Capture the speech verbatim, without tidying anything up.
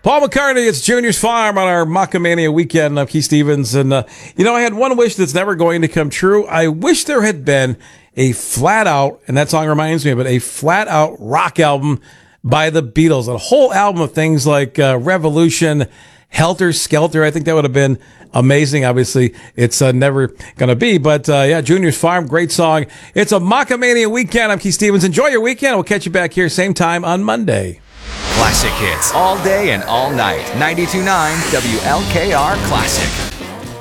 Paul McCartney, it's Junior's Farm on our Macamania weekend. I'm Keith Stevens. And, uh, you know, I had one wish that's never going to come true. I wish there had been a flat out, and that song reminds me of it, a flat out rock album by the Beatles. A whole album of things like uh, Revolution, Helter Skelter. I think that would have been amazing. Obviously, it's uh, never going to be. But, uh, yeah, Junior's Farm, great song. It's a Macamania weekend. I'm Keith Stevens. Enjoy your weekend. We'll catch you back here same time on Monday. Classic hits all day and all night. ninety-two point nine W L K R Classic.